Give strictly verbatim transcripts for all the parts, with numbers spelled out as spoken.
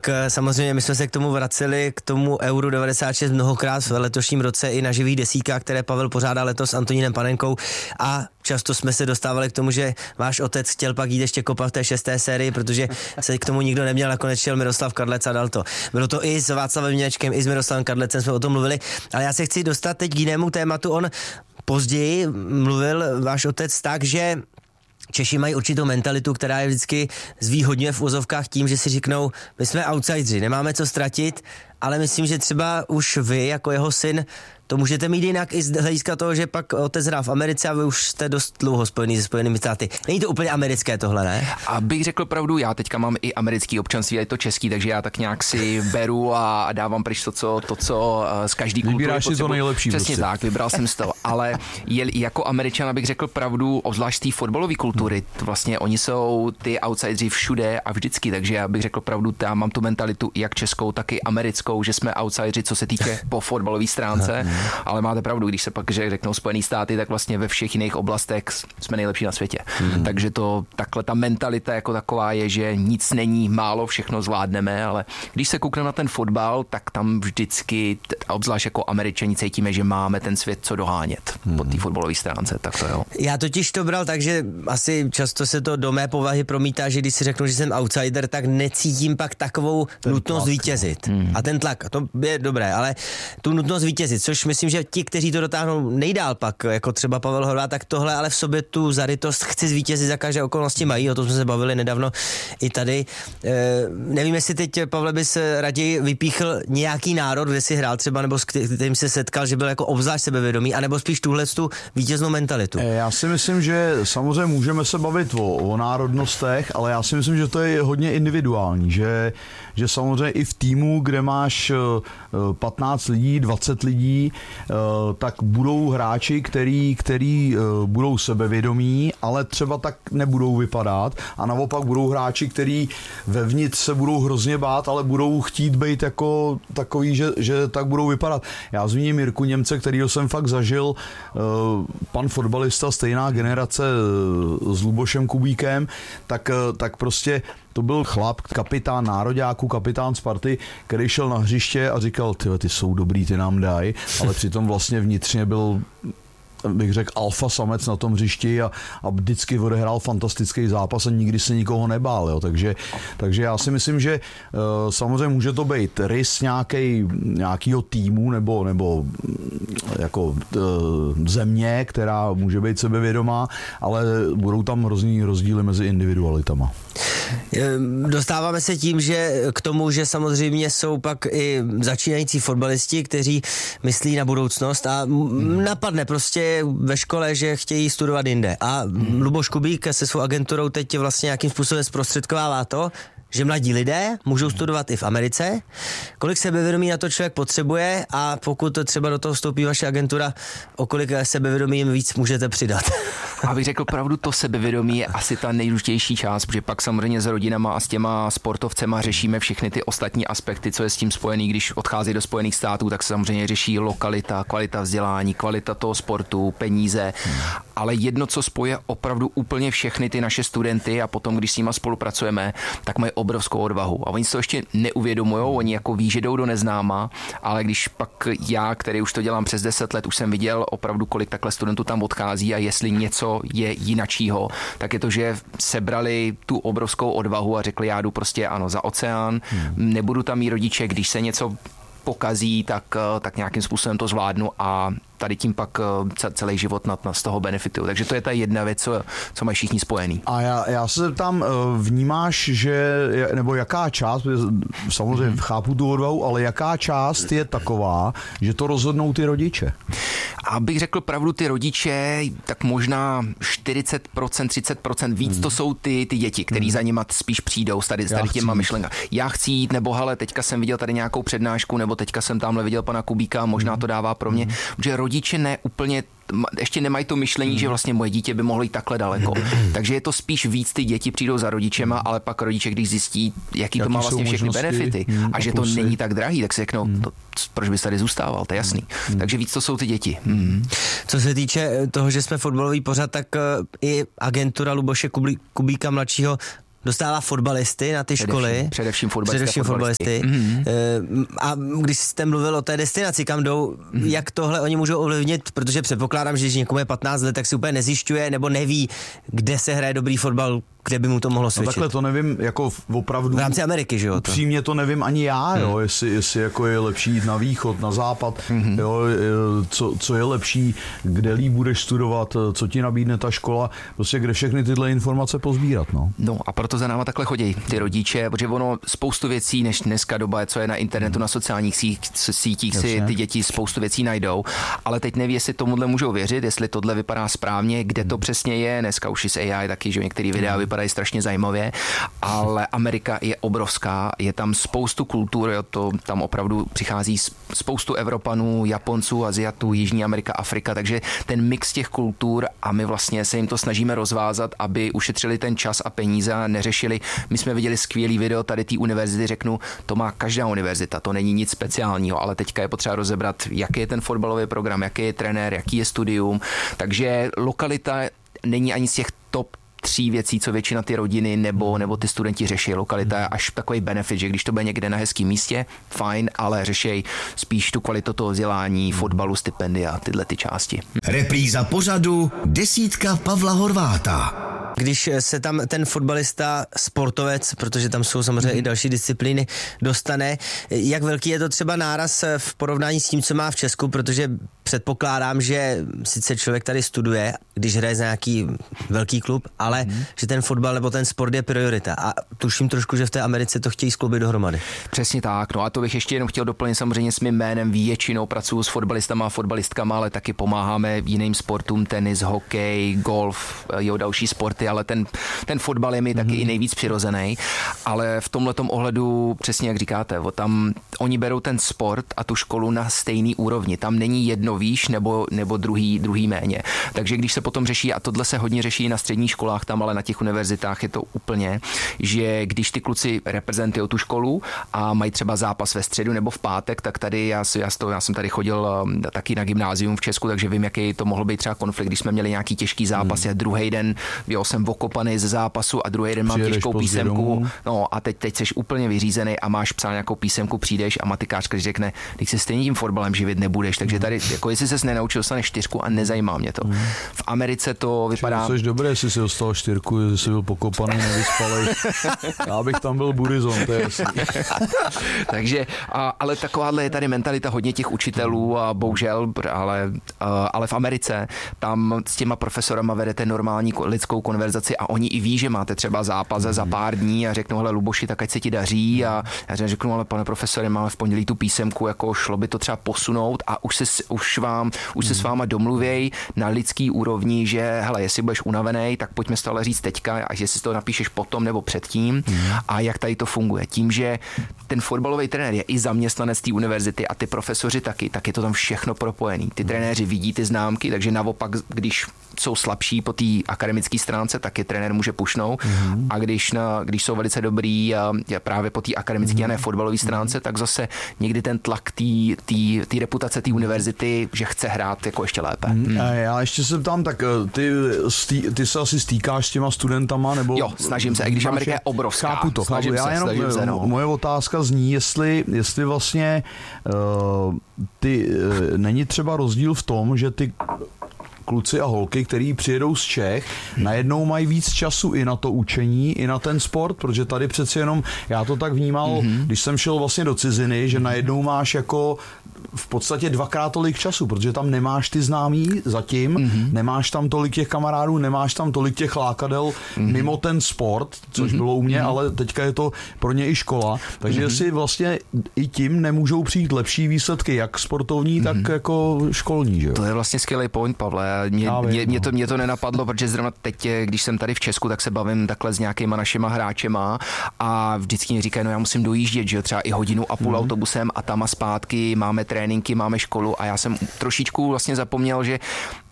samozřejmě my jsme se k tomu vraceli, k tomu Euro devadesát šest mnohokrát v letošním roce i na živých desíkách, které Pavel pořádá letos s Antonínem Panenkou a často jsme se dostávali k tomu, že váš otec chtěl pak jít ještě kopat v té šesté sérii, protože se k tomu nikdo neměl, nakonec šel Miroslav Kadlec a dal to. Bylo to i s Václavem Němečkem, i s Miroslavem Kadlecem jsme o tom mluvili, ale já se chci dostat teď k jinému tématu. On později mluvil váš otec tak, že Češi mají určitou mentalitu, která je vždycky zvýhodňuje v úzovkách tím, že si řeknou, my jsme outsideri, nemáme co ztratit, ale myslím, že třeba už vy, jako jeho syn, to můžete mít jinak i z hlediska toho, že pak otec hrál v Americe a vy už jste dost dlouho spojený se Spojenými státy. Není to úplně americké tohle, ne? Abych řekl pravdu, já teďka mám i americký občanství, a je to český, takže já tak nějak si beru a dávám pryč to, co, to, co z každý kultury Vybíráš si to nejlepší. Přesně prostě. Tak, vybral jsem z toho, ale je, jako Američan, abych řekl pravdu, obzvlášť z té fotbalové kultury, vlastně oni jsou ty outsideri všude a vždycky, takže já bych řekl pravdu, já mám tu mentalitu jak českou, tak i americkou, že jsme outsideri, co se týče po fotbalové stránce. Ale máte pravdu, když se pak že řeknou Spojený státy, tak vlastně ve všech jiných oblastech jsme nejlepší na světě. Hmm. Takže to takhle ta mentalita jako taková je, že nic není málo, všechno zvládneme, ale když se koukneme na ten fotbal, tak tam vždycky, obzvlášť jako Američani, cítíme, že máme ten svět co dohánět hmm. po té fotbalové stránce, tak to jo. Já totiž to bral tak, že asi často se to do mé povahy promítá, že když si řeknu, že jsem outsider, tak necítím pak takovou ten nutnost tlak, vítězit. Hmm. A ten tlak, to je dobré, ale tu nutnost vítězit, což myslím, že ti, kteří to dotáhnou nejdál pak, jako třeba Pavel Horváth, tak tohle ale v sobě tu zarytost chci zvítězit za každé okolnosti mají, o tom jsme se bavili nedávno i tady. E, nevím, jestli teď, Pavle, bys raději vypíchl nějaký národ, kde si hrál třeba, nebo s kterým se setkal, že byl jako obzvlášť sebevědomý, anebo spíš tuhle tu vítěznou mentalitu. Já si myslím, že samozřejmě můžeme se bavit o, o národnostech, ale já si myslím, že to je hodně individuální, že, že samozřejmě i v týmu, kde máš patnáct lidí, dvacet lidí, tak budou hráči, který, který budou sebevědomí, ale třeba tak nebudou vypadat, a naopak budou hráči, který vevnitř se budou hrozně bát, ale budou chtít být jako takový, že, že tak budou vypadat. Já zmíním Jirku Němce, kterýho jsem fakt zažil, pan fotbalista, stejná generace s Lubošem Kubíkem, tak, tak prostě to byl chlap, kapitán nároďáků, kapitán Sparty, který šel na hřiště a říkal, ty, ty jsou dobrý, ty nám daj, ale přitom vlastně vnitřně byl, bych řekl, alfa samec na tom hřišti a, a vždycky odehrál fantastický zápas a nikdy se nikoho nebál. Jo. Takže, takže já si myslím, že uh, samozřejmě může to být rys nějaký, nějakýho týmu nebo, nebo jako uh, země, která může být sebevědomá, ale budou tam hrozný rozdíly mezi individualitama. Dostáváme se tím, že k tomu, že samozřejmě jsou pak i začínající fotbalisti, kteří myslí na budoucnost a napadne prostě ve škole, že chtějí studovat jinde. A Luboš Kubík se svou agenturou teď vlastně nějakým způsobem zprostředkovává to, že mladí lidé můžou studovat i v Americe. Kolik sebevědomí na to člověk potřebuje a pokud to třeba do toho vstoupí vaše agentura, o kolik sebevědomí jim víc můžete přidat? Abych řekl pravdu, to sebevědomí je asi ta nejdůležitější část, protože pak samozřejmě s rodinama a s těma sportovcema řešíme všechny ty ostatní aspekty, co je s tím spojený. Když odchází do Spojených států, tak se samozřejmě řeší lokalita, kvalita vzdělání, kvalita toho sportu, peníze. Hmm. Ale jedno, co spoje opravdu úplně všechny ty naše studenty a potom, když s nima spolupracujeme, tak mají obrovskou odvahu. A oni se to ještě neuvědomujou, oni jako ví, že jdou do neznáma, ale když pak já, který už to dělám přes deset let, už jsem viděl opravdu, kolik takhle studentů tam odchází a jestli něco je jinačího, tak je to, že sebrali tu obrovskou odvahu a řekli, já jdu prostě ano za oceán, hmm. nebudu tam mít rodiče, když se něco pokazí, tak, tak nějakým způsobem to zvládnu a tady tím pak celý život na, na z toho benefituju. Takže to je ta jedna věc, co, co mají všichni spojený. A já, já se tam vnímáš, že, nebo jaká část, samozřejmě mm-hmm. chápu tu odvahu, ale jaká část je taková, že to rozhodnou ty rodiče? Abych řekl pravdu, ty rodiče, tak možná čtyřicet procent, třicet procent víc mm. to jsou ty, ty děti, který mm. za nima spíš přijdou s tady, s tady těma myšlenkami. Já chci jít, nebo hele, teďka jsem viděl tady nějakou přednášku, nebo teďka jsem tamhle viděl pana Kubíka, možná to dává pro mě, mm. že rodiče ne úplně ještě nemají to myšlení, hmm. že vlastně moje dítě by mohlo jít takhle daleko. Takže je to spíš víc ty děti přijdou za rodičema, ale pak rodiče, když zjistí, jaký, jaký to má vlastně všechny benefity hmm, a že to není tak drahý, tak si řeknou, hmm. to, proč bys tady zůstával, to je jasný. Hmm. Takže víc to jsou ty děti. Hmm. Co se týče toho, že jsme fotbalový pořad, tak i agentura Luboše Kubíka mladšího dostává fotbalisty na ty především, školy. Především fotbalisty. Především fotbalisty. Mm-hmm. A když jste mluvil o té destinaci, kam jdou, mm-hmm. jak tohle oni můžou ovlivnit, protože předpokládám, že když někomu je patnáct let, tak si úplně nezjišťuje nebo neví, kde se hraje dobrý fotbal, kde by mu to mohlo svědčit. No takhle to nevím, jako opravdu. V rámci Ameriky, že jo? To. Upřímně to nevím ani já, jo, hmm. jestli, jestli jako je lepší jít na východ, na západ, hmm. jo, co, co je lepší, kde líp budeš studovat, co ti nabídne ta škola, prostě kde všechny tyhle informace pozbírat, no. No a proto za náma takhle chodí ty rodiče, protože ono spoustu věcí, než dneska doba, co je na internetu, hmm. na sociálních sítích, si Jasně. ty děti spoustu věcí najdou, ale teď neví, jestli tomuhle můžou věřit, jestli tohle vypadá správně, kde to přesně je, dneska už i s A I taky, že některé videa hmm. vypadají strašně zajímavě, ale Amerika je obrovská, je tam spoustu kultur, jo, to tam opravdu přichází spoustu Evropanů, Japonců, Aziatů, Jižní Amerika, Afrika, takže ten mix těch kultur a my vlastně se jim to snažíme rozvázat, aby ušetřili ten čas a peníze a neřešili. My jsme viděli skvělý video tady té univerzity, řeknu, to má každá univerzita, to není nic speciálního, ale teďka je potřeba rozebrat, jaký je ten fotbalový program, jaký je trenér, jaký je studium, takže lokalita není ani z těch top tří věcí, co většina ty rodiny nebo, nebo ty studenti řeší. Lokalita je až takový benefit, že když to bude někde na hezkém místě, fajn, ale řešej spíš tu kvalitu toho vzdělání, fotbalu, stipendia, tyhle ty části. Repríza pořadu Desítka Pavla Horváta. Když se tam ten fotbalista, sportovec, protože tam jsou samozřejmě mm. i další disciplíny, dostane, jak velký je to třeba náraz v porovnání s tím, co má v Česku, protože předpokládám, že sice člověk tady studuje, když hraje za nějaký velký klub, ale mm. že ten fotbal nebo ten sport je priorita. A tuším trošku, že v té Americe to chtějí skloubit dohromady. Přesně tak. No a to bych ještě jenom chtěl doplnit samozřejmě s mým jménem. Většinou pracuji s fotbalistama a fotbalistkama, ale taky pomáháme jiným sportům, tenis, hokej, golf, jo, další sporty, ale ten, ten fotbal je mi mm. taky i nejvíc přirozený. Ale v tomhletom ohledu, přesně jak říkáte, o tam oni berou ten sport a tu školu na stejný úrovni. Tam není jedno výš nebo, nebo druhý, druhý méně. Takže když se potom řeší, a tohle se hodně řeší na středních školách tam, ale na těch univerzitách je to úplně, že když ty kluci reprezentují tu školu a mají třeba zápas ve středu nebo v pátek, tak tady já, já, to, já jsem tady chodil taky na gymnázium v Česku, takže vím, jaký to mohl být třeba konflikt, když jsme měli nějaký těžký zápas hmm. a druhý den jo, jsem okopaný ze zápasu a druhý den mám Přijedeš těžkou písemku. No a teď, teď jsi úplně vyřízený a máš psát nějakou písemku, přijdeš a matikářka řekne, když se stejně tím fotbalem živit nebudeš, takže tady jako jestli ses nenaučil, dostaneš čtyřku a nezajímá mě to. Hmm. V Americe to vypadá... Jsi dobré, jestli si dostal čtyřku, jestli jsi byl pokopaný, nevyspalej. Já bych tam byl burizon, to je jasný. Takže, a, ale takováhle je tady mentalita hodně těch učitelů a bohužel, ale, a, ale v Americe tam s těma profesorama vedete normální lidskou konverzaci a oni i ví, že máte třeba zápas za pár dní a řeknou, hele Luboši, tak ať se ti daří a já řeknu, ale pane profesore, máme v pondělí tu písemku, jako šlo by to třeba posunout a už se, už vám, už se s váma domluvěj na lidský úrovni, že hele, jestli budeš unavený, tak pojďme si to ale říct teďka, a jestli si to napíšeš potom nebo předtím a jak tady to funguje. Tím, že ten fotbalový trenér je i zaměstnanec té univerzity a ty profesoři taky, tak je to tam všechno propojený. Ty trenéři vidí ty známky, takže naopak, když jsou slabší po té akademické stránce, tak je trenér může pušnout mm-hmm. a když, na, když jsou velice dobrý a právě po té akademické mm-hmm. a ne fotbalové stránce, tak zase někdy ten tlak té reputace té univerzity, že chce hrát jako ještě lépe. Mm. Já ještě se ptám, tak ty, stý, ty se asi stýkáš s těma studentama? Nebo jo, snažím se, i když Amerika je obrovská. Chápu to, snažím chápu. Se, Já jenom, snažím se, no. Moje otázka zní, jestli, jestli vlastně uh, ty, uh, není třeba rozdíl v tom, že ty kluci a holky, který přijedou z Čech, najednou mají víc času i na to učení, i na ten sport, protože tady přeci jenom, já to tak vnímal, mm-hmm. když jsem šel vlastně do ciziny, že najednou máš jako v podstatě dvakrát tolik času, protože tam nemáš ty známí zatím, mm-hmm. nemáš tam tolik těch kamarádů, nemáš tam tolik těch lákadel mm-hmm. mimo ten sport, což mm-hmm. bylo u mě, mm-hmm. ale teďka je to pro ně i škola, takže mm-hmm. si vlastně i tím nemůžou přijít lepší výsledky, jak sportovní, mm-hmm. tak jako školní. Že jo? To je vlastně skvělý point, Pavle. Mě, vím, mě, mě, to, mě to nenapadlo, protože zrovna teď, když jsem tady v Česku, tak se bavím takhle s nějakýma našima hráčema a vždycky mi říkají, no já musím dojíždět, že jo, třeba i hodinu a půl mm-hmm. autobusem a tam a zpátky máme tréninky, máme školu a já jsem trošičku vlastně zapomněl, že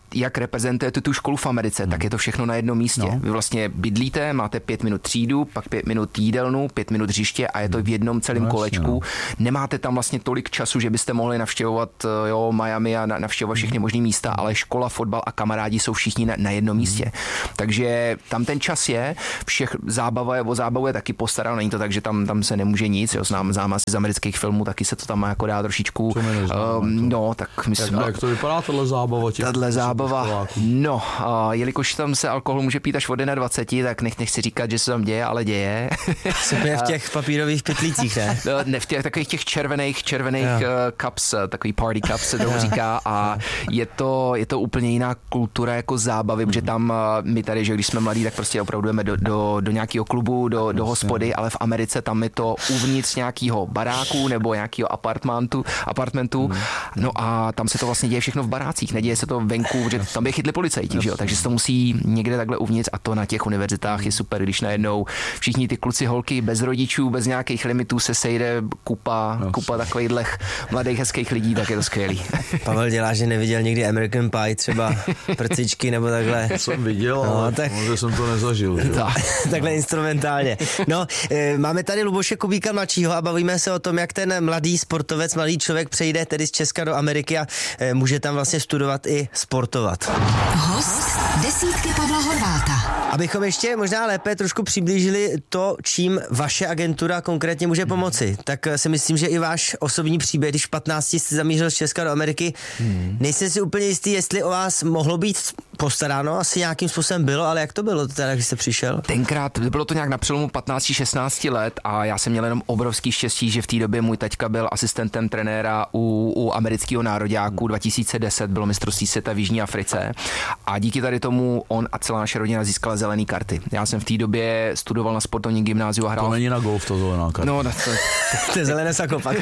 jak reprezentujete tu školu v Americe, hmm. tak je to všechno na jednom místě. No. Vy vlastně bydlíte, máte pět minut třídu, pak pět minut jídelnu, pět minut hřiště a je to v jednom celém no, kolečku. No. Nemáte tam vlastně tolik času, že byste mohli navštěvovat jo, Miami a navštěvovat všechny možné místa, ale škola, fotbal a kamarádi jsou všichni na, na jednom místě. Hmm. Takže tam ten čas je, všech zábava je, o zábavu je taky postaráno, není to tak, že tam, tam se nemůže nic, jo, znám, znám asi z amerických filmů, taky se to tam má jako dá trošičku. Um, no, tak myslím, jak, jak to vypadá, tahle zábava? Tahle zábava, no, a jelikož tam se alkohol může pít až od dvacet jedna, tak nech, nechci říkat, že se tam děje, ale děje. Super v těch papírových pytlících, ne? No, ne, v těch takových těch červených, červených uh, cups, takový party cups se tomu říká a je to, je to úplně jiná kultura jako zábavy, protože tam uh, my tady, že když jsme mladí, tak prostě opravdu jdeme do, do, do nějakého klubu, do, do hospody, ale v Americe tam je to uvnitř nějakého baráku nebo nějakého apartmentu, apartmentu, no a tam se to vlastně děje všechno v barácích, neděje se to venku, že tam by chytli policajti, že jo? Takže se to musí někde takhle uvnitř a to na těch univerzitách je super, když najednou všichni ty kluci, holky bez rodičů, bez nějakých limitů se sejde kupa, no, kupa takových mladých hezkých lidí, tak je to skvělý. Pavel dělá, že neviděl nikdy American Pie, třeba prcičky nebo takhle. Jsem viděl, no, ale tak... možná jsem to nezažil. Takhle instrumentálně. No, e, máme tady Luboše Kubíka mladšího a bavíme se o tom, jak ten mladý sportovec, mladý člověk přejde tedy z Česka do Ameriky a e, může tam vlastně studovat i sportovat. Host desítky Pavla Horváta. Abychom ještě možná lépe trošku přiblížili to, čím vaše agentura konkrétně může pomoci, tak si myslím, že i váš osobní příběh, když v patnácti jste zamířil z Česka do Ameriky, hmm. nejsem si úplně jistý, jestli o vás mohlo být postaráno, asi nějakým způsobem bylo, ale jak to bylo teda, když jste přišel? Tenkrát bylo to nějak na přelomu patnáct šestnáct let a já jsem měl jenom obrovský štěstí, že v té době můj taťka byl asistentem trenéra u, u amerického nároďáku. dva tisíce deset bylo mistrovství světa v Jižní Africe a díky tady tomu on a celá naše rodina získala zelené karty. Já jsem v té době studoval na sportovním gymnáziu a hrál. To není na golf, to zelená karta. No, to, to je zelené sako pak.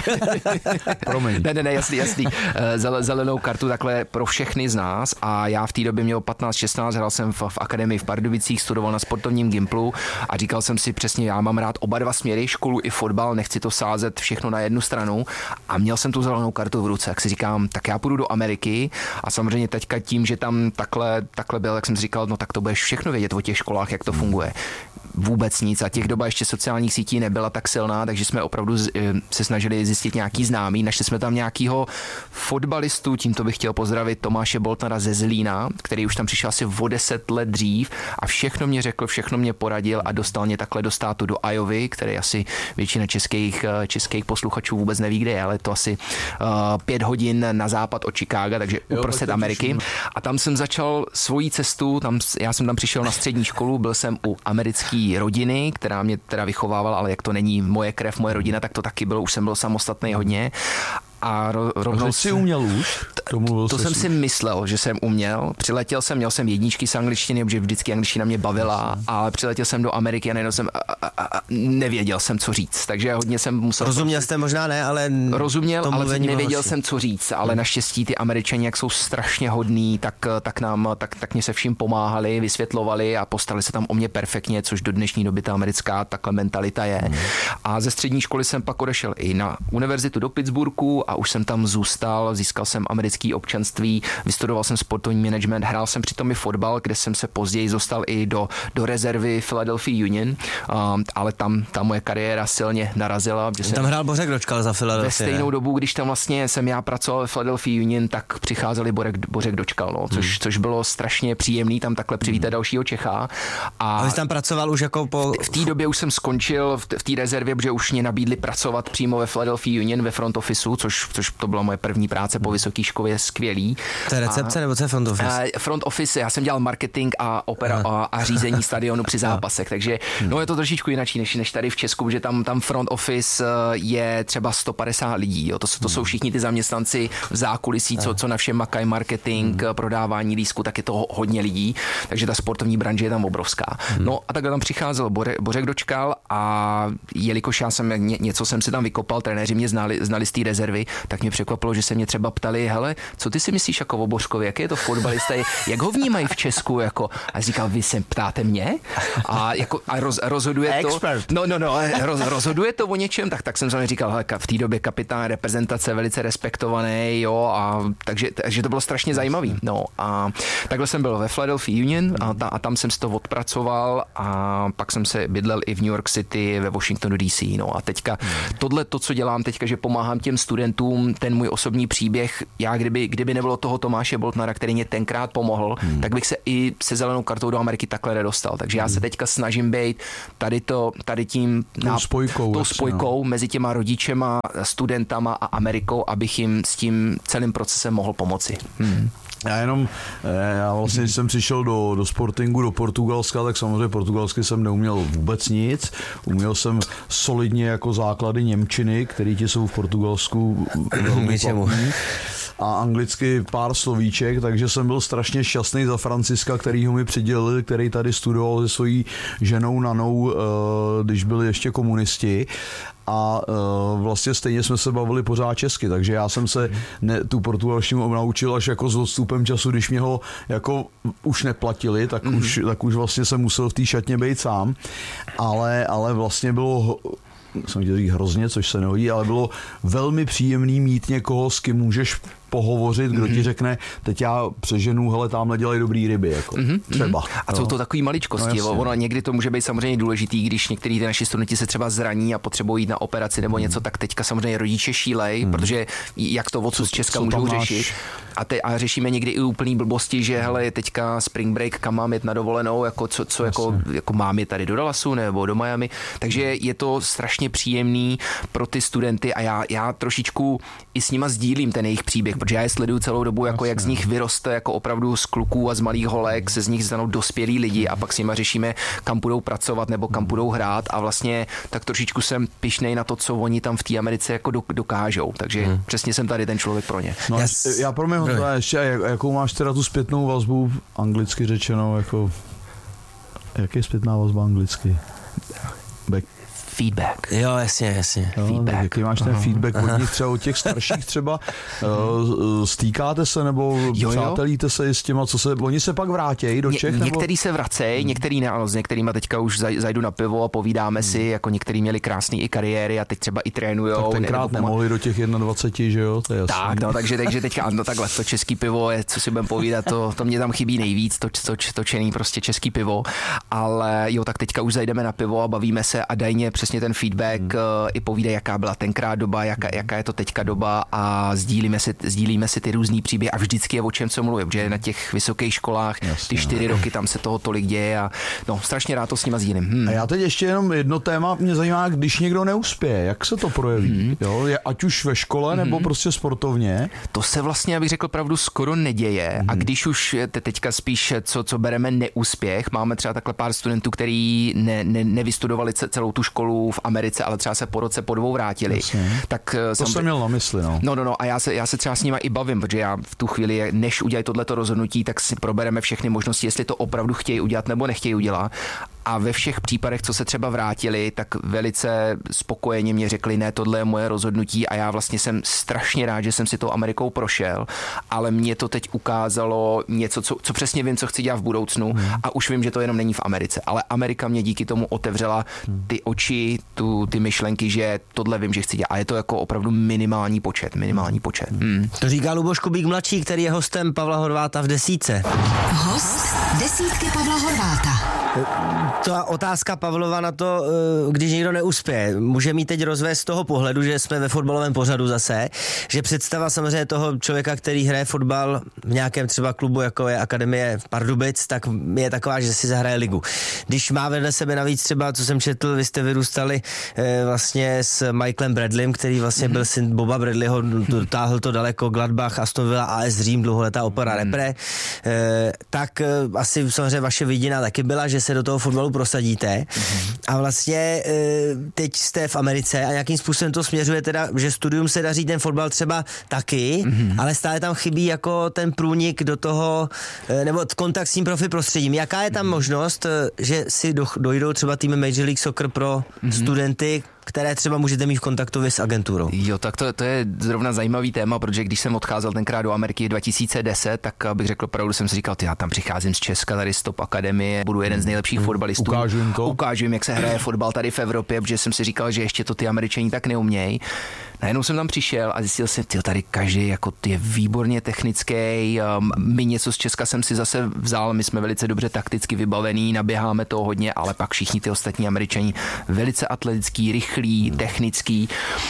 Promiň. Ne, ne, ne, jasný, jasný. Zelenou kartu takhle pro všechny z nás a já v té době měl patnáct šestnáct, hrál jsem v, v akademii v Pardubicích, studoval na sportovním gymplu a říkal jsem si přesně, já mám rád oba dva směry, školu i fotbal, nechci to sázet všechno na jednu stranu a měl jsem tu zelenou kartu v ruce, jak si říkám, tak já půjdu do Ameriky a samozřejmě teďka tím, že tam takhle, takhle byl, jak jsem si říkal, no tak to budeš všechno vědět o těch školách, jak to funguje. Vůbec nic a těch doba ještě sociálních sítí nebyla tak silná, takže jsme opravdu se snažili zjistit nějaký známý. Našli jsme tam nějakýho fotbalistu, tímto bych chtěl pozdravit Tomáše Boltnara ze Zlína, který už tam přišel asi o deset let dřív a všechno mě řekl, všechno mě poradil a dostal mě takhle do státu do Iovy, který asi většina českých, českých posluchačů vůbec neví, kde je, ale to asi uh, pět hodin na západ od Chicaga, takže jo, uprostřed Ameriky. A tam jsem začal svoji cestu, tam, já jsem tam přišel na střední školu, byl jsem u americké rodiny, která mě teda vychovávala, ale jak to není moje krev, moje rodina, tak to taky bylo, už jsem byl samostatný hodně. A ro, rovnou jsi uměl už? To, to jsem si myslel, že jsem uměl. Přiletěl jsem, měl jsem jedničky z angličtiny, protože vždycky angličtina mě bavila, ale přiletěl jsem do Ameriky a najednou jsem a, a, a, nevěděl jsem, co říct. Takže hodně jsem musel... Rozuměl jste možná ne, ale... Rozuměl, ale nevěděl jsem, co říct. Ale hmm. naštěstí ty Američani, jak jsou strašně hodní, tak, tak nám, tak, tak mě se vším pomáhali, vysvětlovali a postarali se tam o mě perfektně, což do dnešní doby ta americká takhle mentalita je. Hmm. A ze střední školy jsem pak odešel i na univerzitu do Pittsburghu a už jsem tam zůstal, získal jsem americké občanství, vystudoval jsem sportovní management, hrál jsem přitom i fotbal, kde jsem se později dostal i do, do rezervy Philadelphia Union, um, ale tam ta moje kariéra silně narazila. Tam jsem hrál Bořek Dočkal za Philadelphia. Ve stejnou dobu, když tam vlastně jsem já pracoval ve Philadelphia Union, tak přicházeli Bořek, Bořek Dočkal, no, což, hmm. což bylo strašně příjemný, tam takhle přivítat hmm. dalšího Čecha. A, a jsi tam pracoval už jako po... V té době už jsem skončil v té rezervě, protože už mě nabídli pracovat přímo ve Philadelphia Union ve front officeu, což, což to byla moje první práce po vysoké škole, skvělý. To je recepce a, nebo to je front office? Uh, front office, já jsem dělal marketing a opera a, a řízení stadionu při zápasech, takže no je to trošičku jináčí než, než tady v Česku, že tam, tam front office je třeba sto padesát lidí, jo. To, to jsou všichni ty zaměstnanci v zákulisí, co, co na všem makají, marketing, hmm. prodávání lístku, tak je to hodně lidí, takže ta sportovní branže je tam obrovská. Hmm. No a takhle tam přicházel Bořek, Bořek Dočkal a jelikož já jsem ně, něco jsem si tam vykopal, trenéři mě znali, znali z té rezervy, Ameriky, tak mě překvapilo, že se mě třeba ptali, hele, co ty si myslíš jako o Bořkovi, jaký je to fotbalista, jak ho vnímají v Česku, jako, a říkal, vy se ptáte mě? A, jako, a roz, rozhoduje to, Expert. no, no, no, roz, rozhoduje to o něčem, tak, tak jsem samozřejmě říkal, hele, v té době kapitán reprezentace velice respektovaný, jo, a takže, takže to bylo strašně zajímavý, no, a takhle jsem byl ve Philadelphia Union a, ta, a tam jsem si to odpracoval a pak jsem se bydlel i v New York City, ve Washingtonu D C, no, a teďka tohle to, co dělám teďka, že pomáhám těm studentům, ten můj osobní příběh, já kdyby, kdyby nebylo toho Tomáše Boltnara, který mě tenkrát pomohl, hmm. tak bych se i se zelenou kartou do Ameriky takhle nedostal. Takže já se teďka snažím být tady, to, tady tím tou na, spojkou, tou vlastně, spojkou no. mezi těma rodičema, studentama a Amerikou, abych jim s tím celým procesem mohl pomoci. Hmm. Já jenom, já vlastně, když jsem přišel do, do Sportingu, do Portugalska, tak samozřejmě portugalsky jsem neuměl vůbec nic. Uměl jsem solidně jako základy němčiny, které ti jsou v Portugalsku velmi platný. A anglicky pár slovíček, takže jsem byl strašně šťastný za Franciska, který ho mi přidělil, který tady studoval se svojí ženou Nanou, když byli ještě komunisti. A uh, vlastně stejně jsme se bavili pořád česky, takže já jsem se ne, tu portugalštinu naučil až jako s odstupem času, když mě ho jako už neplatili, tak, mm-hmm. už, tak už vlastně jsem musel v té šatně být sám, ale, ale vlastně bylo, jsem chtěl říct hrozně, což se nehodí, ale bylo velmi příjemný mít někoho, s kým můžeš pohovořit, kdo ti řekne, teď já přeženu, hele, tamhle dělají dobrý ryby, jako mm-hmm. třeba. A jsou to takový maličkosti, no, ono někdy to může být samozřejmě důležitý, když některý ty naši studenti se třeba zraní a potřebují jít na operaci nebo mm. něco, tak teďka samozřejmě rodiče šílej, mm. protože jak to odsud z Česka co můžou řešit. A, te, a řešíme někdy i úplný blbosti, že hele, teďka spring break, kam mám jet na dovolenou, jako co, co jako, jako mám je tady do Dallasu nebo do Miami, takže je to strašně příjemný pro ty studenty a já, já trošičku i s nima sdílím ten jejich příběh, protože já je sleduju celou dobu, jako jak z nich vyroste jako opravdu z kluků a z malých holek, se z nich stanou dospělí lidi a pak s nima řešíme, kam budou pracovat nebo kam budou hrát a vlastně tak trošičku jsem pyšnej na to, co oni tam v té Americe jako dokážou, takže hmm. přesně jsem tady ten člověk pro ně. No, yes. Já pro mě ještě, jakou máš teda tu zpětnou vazbu, anglicky řečeno, jako jaký je zpětná vazba anglicky? Back. Feedback. Jo, jasně, jasně. Jo, feedback. Jaký máš ten feedback od nich, třeba od těch starších třeba? uh, stýkáte se nebo jo, přátelíte se s těma, co se, oni se pak vrátějí do Čech? Ně, některý se vracejí, hmm. některý ne, ano, s některýma teďka už zaj, zajdu na pivo a povídáme hmm. si, jako některý měli krásný i kariéry a teď třeba i trénujou. Tak tenkrát ne, nemohli do těch dvacet jedna, že jo? To je jasný. Tak, no, takže, takže teďka, ano, takhle, to český pivo je, co si budeme povídat, to, to mě tam chybí nejvíc, to, to, točený prostě český pivo, ale jo, tak teďka už zajdeme na pivo a bavíme se a dají mě přesně ten feedback, hmm. i povídají, jaká byla tenkrát doba, jaká, jaká je to teďka doba a sdílíme si, sdílíme si ty různý příběhy a vždycky je o čem co mluvím, protože na těch vysokých školách jasně, ty čtyři roky tam se toho tolik děje a no, strašně rád to s nima sdílím. Hmm. A já teď ještě jenom jedno téma, mě zajímá, když někdo neuspěje, jak se to projeví? Hmm. Jo? Ať už ve škole nebo hmm. prostě sportovně? To se vlastně, abych řekl pravdu, skoro neděje hmm. a když už te teďka spíš, co, co bereme neúspěch, máme třeba takhle pár studentů, který ne, ne, nevystudovali celou tu školu v Americe, ale třeba se po roce po dvou vrátili. Jasně. Tak to jsem, jsem měl na mysli, no. No, no, no, a já se, já se třeba s nima i bavím, protože já v tu chvíli, než udělají tohleto rozhodnutí, tak si probereme všechny možnosti, jestli to opravdu chtějí udělat nebo nechtějí udělat. A ve všech případech, co se třeba vrátili, tak velice spokojeně mě řekli, ne, tohle je moje rozhodnutí a já vlastně jsem strašně rád, že jsem si tou Amerikou prošel, ale mě to teď ukázalo něco, co, co přesně vím, co chci dělat v budoucnu hmm. a už vím, že to jenom není v Americe, ale Amerika mě díky tomu otevřela ty oči, tu, ty myšlenky, že tohle vím, že chci dělat a je to jako opravdu minimální počet, minimální počet. Hmm. To říká Luboš Kubík mladší, který je hostem Pavla Horváta v desítce. Host desítky Pavla Horváta. Ta otázka Pavlova na to, když někdo neuspěje, může mít teď rozvést z toho pohledu, že jsme ve fotbalovém pořadu zase, že představa samozřejmě toho člověka, který hraje fotbal v nějakém třeba klubu, jako je Akademie Pardubic, tak je taková, že si zahraje ligu. Když má vedle sebe navíc třeba, co jsem četl, vy jste vyrůstali vlastně s Michaelem Bradleym, který vlastně mm-hmm. byl syn Boba Bradleyho, dotáhl to daleko, Gladbach, Aston Villa, A S Řím, dlouholetá opora mm-hmm. repre, tak asi samozřejmě vaše vidina taky byla, že se do toho fotbalu prosadíte mm-hmm. a vlastně teď jste v Americe a nějakým způsobem to směřuje teda, že studium se daří, ten fotbal třeba taky, mm-hmm. ale stále tam chybí jako ten průnik do toho, nebo kontakt s tím profi prostředím. Jaká je tam mm-hmm. možnost, že si do, dojdou třeba týmy Major League Soccer pro mm-hmm. studenty, které třeba můžete mít v kontaktu vy s agenturou? Jo, tak to, to je zrovna zajímavý téma, protože když jsem odcházel tenkrát do Ameriky dva tisíce deset, tak bych řekl pravdu, jsem si říkal, ty, já tam přicházím z Česka, tady z Top Akademie, budu jeden z nejlepších hmm. fotbalistů. Ukážu jim to. Ukážu jim, jak se hraje fotbal tady v Evropě, protože jsem si říkal, že ještě to ty Američani tak neumějí. Najednou jsem tam přišel a zjistil jsem, tyjo, tady každý jako je výborně technický, um, my něco z Česka jsem si zase vzal, my jsme velice dobře takticky vybavení, naběháme toho hodně, ale pak všichni ty ostatní Američani velice atletický, rychlý, technický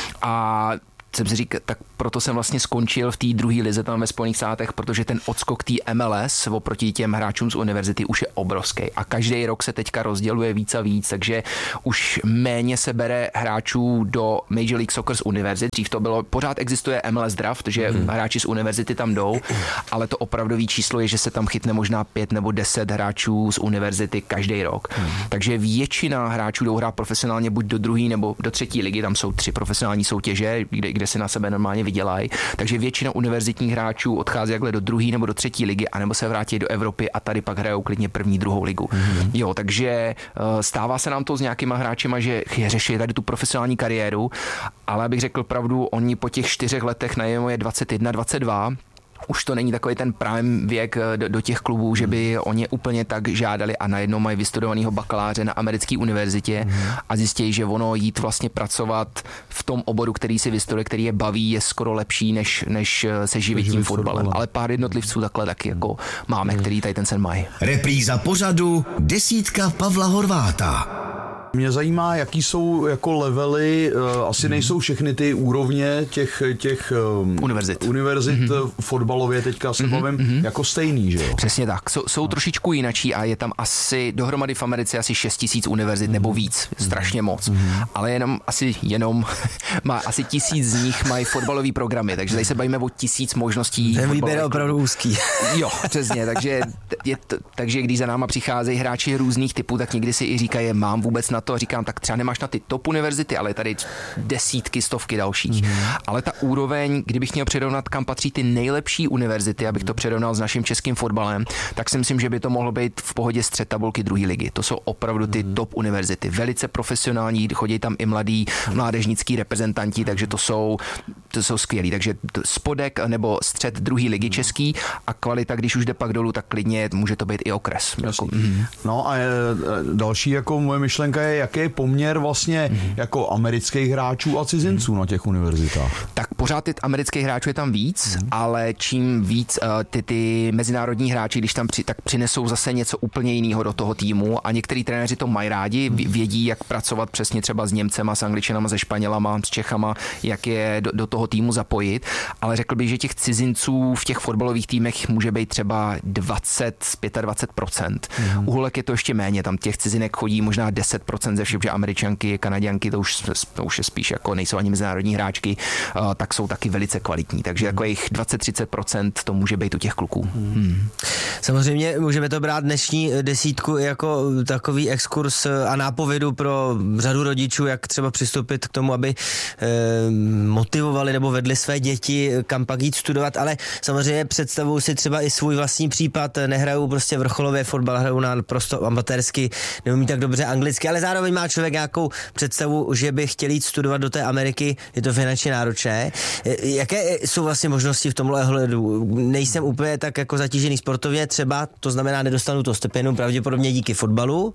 a jsem si říkal, tak proto jsem vlastně skončil v té druhé lize tam ve Spojených státech, protože ten odskok té M L S oproti těm hráčům z univerzity už je obrovský a každý rok se teďka rozděluje víc a víc, takže už méně se bere hráčů do Major League Soccer z univerzit. Dřív to bylo, pořád existuje M L S draft, že hmm. hráči z univerzity tam jdou, ale to opravdový číslo je, že se tam chytne možná pět nebo deset hráčů z univerzity každý rok. Hmm. Takže většina hráčů jdou hrát profesionálně buď do druhé nebo do třetí ligy, tam jsou tři profesionální soutěže, kde, kde si na sebe normálně vydělají. Takže většina univerzitních hráčů odchází jakhle do druhé nebo do třetí ligy, anebo se vrátí do Evropy a tady pak hrajou klidně první, druhou ligu. Mm-hmm. Jo, takže stává se nám to s nějakýma hráčima, že řeší tady tu profesionální kariéru, ale abych řekl pravdu, oni po těch čtyřech letech najednou je dvacet jedna, dvacet dva. Už to není takový ten prime věk do, do těch klubů, že by oni úplně tak žádali a najednou mají vystudovaného bakaláře na americké univerzitě mm. a zjistí, že ono jít vlastně pracovat v tom oboru, který si vystuduje, který je baví, je skoro lepší, než, než se živit tím fotbalem. Ale pár jednotlivců takhle taky jako máme, mm. který tady ten sen mají. Repríza pořadu Desítka Pavla Horváta. Mě zajímá, jaký jsou jako levely, uh, asi nejsou všechny ty úrovně těch, těch um, univerzit, univerzit mm-hmm. fotbalově, teďka se mm-hmm. bavím, mm-hmm. jako stejný, že jo? Přesně tak, jsou, jsou trošičku jinačí a je tam asi dohromady v Americe asi šest tisíc univerzit mm-hmm. nebo víc, strašně moc, mm-hmm. ale jenom asi jenom má asi tisíc z nich mají fotbalové programy, takže tady se bavíme o tisíc možností. Ten výběr je opravdu úzký. Jo, přesně, takže, je t, takže když za náma přicházejí hráči různých typů, tak někdy si i říkají, mám vůbec na to a říkám, tak třeba nemáš na ty top univerzity, ale tady desítky, stovky dalších. Mm. Ale ta úroveň, kdybych měl přirovnat, kam patří ty nejlepší univerzity, abych to přirovnal s naším českým fotbalem, tak si myslím, že by to mohlo být v pohodě střed tabulky druhé ligy. To jsou opravdu ty mm. top univerzity. Velice profesionální, chodí tam i mladí mládežnický reprezentanti, takže to jsou, to jsou skvělí. Takže spodek nebo střed druhé ligy český a kvalita, když už jde pak dolů, tak klidně může to být i okres. Jako, mm. No a je, další jako moje myšlenka je, jaký je poměr vlastně mm. jako amerických hráčů a cizinců mm. na těch univerzitách? Tak pořád ty amerických hráčů je tam víc, mm. ale čím víc uh, ty, ty mezinárodní hráči, když tam při, tak přinesou zase něco úplně jiného do toho týmu a některý trenéři to mají rádi, mm. vědí, jak pracovat přesně třeba s Němcema, s Angličanama, se Španělama, s Čechama, jak je do, do toho týmu zapojit, ale řekl bych, že těch cizinců v těch fotbalových týmech může být třeba dvacet až dvacet pět procent. Mm. U holek je to ještě méně, tam těch cizinek chodí možná deset procent ze všech, že Američanky, Kanaďanky, to už, to už je spíš jako nejsou ani mezinárodní hráčky, uh, tak jsou taky velice kvalitní. Takže jako jich dvacet až třicet procent to může být u těch kluků. Hmm. Samozřejmě můžeme to brát dnešní desítku jako takový exkurs a nápovědu pro řadu rodičů, jak třeba přistoupit k tomu, aby eh, motivovali nebo vedli své děti, kam pak jít studovat, ale samozřejmě představují si třeba i svůj vlastní případ, nehrajou prostě vrcholově fotbal, hrajou na prosto amatérsky, neumí tak dobře anglicky, ale zároveň má člověk nějakou představu, že by chtěl jít studovat do té Ameriky, je to finančně náročné. Jaké jsou vlastně možnosti v tomhle ohledu? Nejsem úplně tak jako zatížený sportovně třeba, to znamená nedostanu to stipendium pravděpodobně díky fotbalu.